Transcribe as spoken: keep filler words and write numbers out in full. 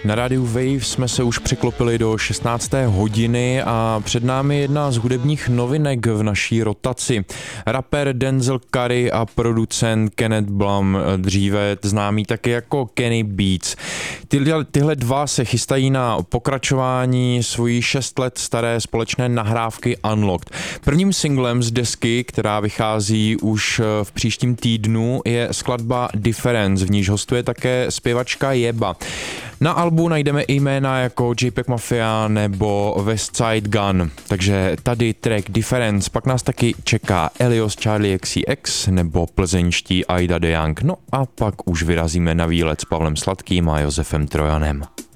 Na rádiu Wave jsme se už překlopili do šestnácté hodiny a před námi jedna z hudebních novinek v naší rotaci. Rapper Denzel Curry a producent Kenneth Blum, dříve známý taky jako Kenny Beats. Tyhle, tyhle dva se chystají na pokračování svojí šest let staré společné nahrávky Unlocked. Prvním singlem z desky, která vychází už v příštím týdnu, je skladba Difference, v níž hostuje také zpěvačka Jeba. Na albu najdeme i jména jako JPEG Mafia nebo Westside Gun, takže tady track Difference, pak nás taky čeká Elios Charlie X C X nebo plzeňští Aida de Young, no a pak už vyrazíme na výlet s Pavlem Sladkým a Josefem Trojanem.